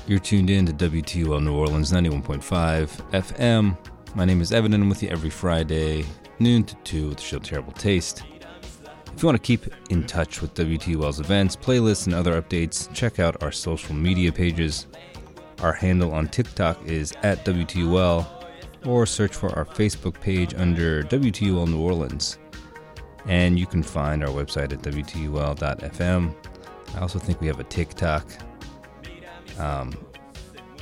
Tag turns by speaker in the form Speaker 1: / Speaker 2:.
Speaker 1: You're tuned in to WTUL New Orleans 91.5 FM. My name is Evan and I'm with you every Friday, noon to 2 with the show Terrible Taste. If you want to keep in touch with WTUL's events, playlists, and other updates, check out our social media pages. Our handle on TikTok is at WTUL, or search for our Facebook page under WTUL New Orleans. And you can find our website at WTUL.fm. I also think we have a TikTok.